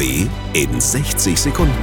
NRW in 60 Sekunden.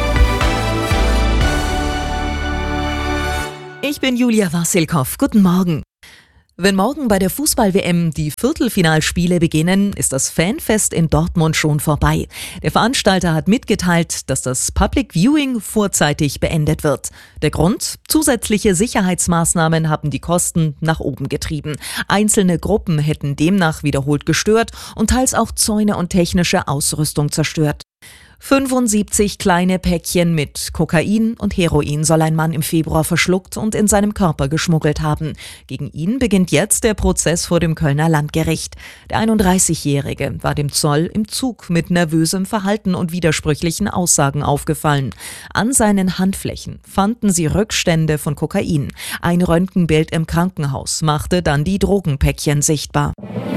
Ich bin Julia Wassilkow. Guten Morgen. Wenn morgen bei der Fußball-WM die Viertelfinalspiele beginnen, ist das Fanfest in Dortmund schon vorbei. Der Veranstalter hat mitgeteilt, dass das Public Viewing vorzeitig beendet wird. Der Grund? Zusätzliche Sicherheitsmaßnahmen haben die Kosten nach oben getrieben. Einzelne Gruppen hätten demnach wiederholt gestört und teils auch Zäune und technische Ausrüstung zerstört. 75 kleine Päckchen mit Kokain und Heroin soll ein Mann im Februar verschluckt und in seinem Körper geschmuggelt haben. Gegen ihn beginnt jetzt der Prozess vor dem Kölner Landgericht. Der 31-Jährige war dem Zoll im Zug mit nervösem Verhalten und widersprüchlichen Aussagen aufgefallen. An seinen Handflächen fanden sie Rückstände von Kokain. Ein Röntgenbild im Krankenhaus machte dann die Drogenpäckchen sichtbar.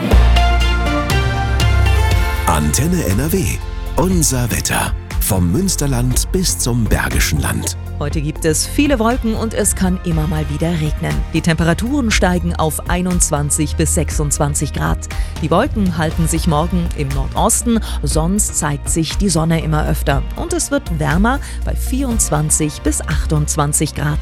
Antenne NRW. Unser Wetter. Vom Münsterland bis zum Bergischen Land. Heute gibt es viele Wolken und es kann immer mal wieder regnen. Die Temperaturen steigen auf 21 bis 26 Grad. Die Wolken halten sich morgen im Nordosten, sonst zeigt sich die Sonne immer öfter. Und es wird wärmer bei 24 bis 28 Grad.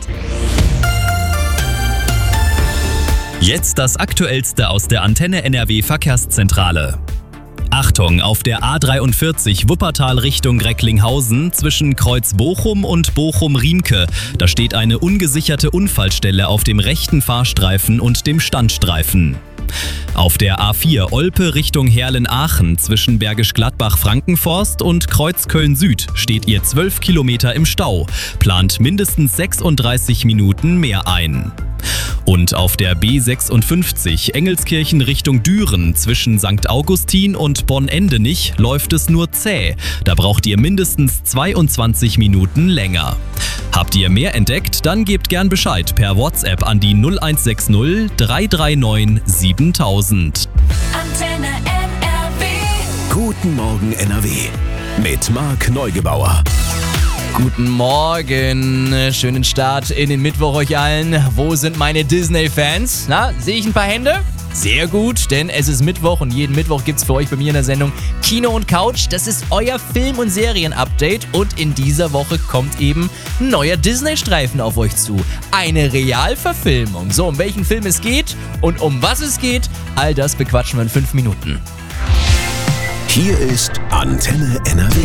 Jetzt das Aktuellste aus der Antenne NRW Verkehrszentrale. Achtung, auf der A43 Wuppertal Richtung Recklinghausen zwischen Kreuz Bochum und Bochum-Riemke. Da steht eine ungesicherte Unfallstelle auf dem rechten Fahrstreifen und dem Standstreifen. Auf der A4 Olpe Richtung Herlen-Aachen zwischen Bergisch Gladbach-Frankenforst und Kreuz Köln-Süd steht ihr 12 Kilometer im Stau. Plant mindestens 36 Minuten mehr ein. Und auf der B56 Engelskirchen Richtung Düren zwischen St. Augustin und Bonn-Endenich läuft es nur zäh. Da braucht ihr mindestens 22 Minuten länger. Habt ihr mehr entdeckt? Dann gebt gern Bescheid per WhatsApp an die 0160 339 7000. Antenne NRW. Guten Morgen NRW. Mit Marc Neugebauer. Guten Morgen, schönen Start in den Mittwoch euch allen. Wo sind meine Disney-Fans? Na, sehe ich ein paar Hände? Sehr gut, denn es ist Mittwoch und jeden Mittwoch gibt's für euch bei mir in der Sendung Kino und Couch. Das ist euer Film- und Serien-Update und in dieser Woche kommt eben ein neuer Disney-Streifen auf euch zu. Eine Realverfilmung. So, um welchen Film es geht und um was es geht, all das bequatschen wir in 5 Minuten. Hier ist Antenne NRW.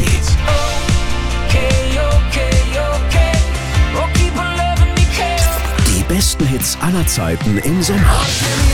Die besten Hits aller Zeiten im Sommer.